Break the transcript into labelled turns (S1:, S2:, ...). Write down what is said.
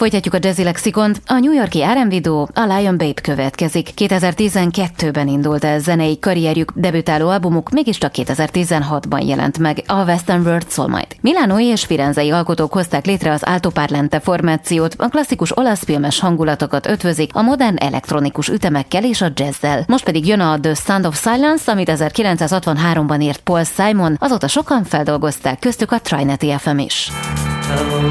S1: Folytatjuk a Jazzy Lexikont. A New York-i R&B duó, a Lion Babe következik. 2012-ben indult el zenei karrierjük, debütáló albumuk mégiscsak 2016-ban jelent meg, a Western World Soulmate. Milánói és firenzei alkotók hozták létre az altoparlante formációt, a klasszikus olasz filmes hangulatokat ötvözik a modern elektronikus ütemekkel és a jazzzel. Most pedig jön a The Sound of Silence, amit 1963-ban írt Paul Simon, azóta sokan feldolgozták, köztük a Trinity FM is.
S2: Tell